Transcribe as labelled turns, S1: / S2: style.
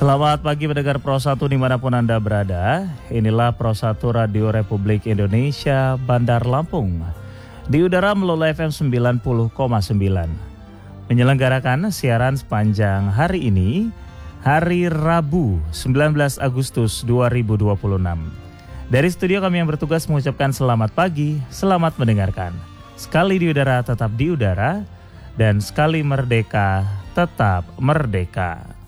S1: Selamat pagi pendengar Pro 1 dimanapun Anda berada. Inilah Pro 1 Radio Republik Indonesia Bandar Lampung. Di udara melalui FM 90,9. Menyelenggarakan siaran sepanjang hari ini, hari Rabu 19 Agustus 2026. Dari studio kami yang bertugas mengucapkan selamat pagi, selamat mendengarkan. Sekali di udara tetap di udara, dan sekali merdeka tetap merdeka.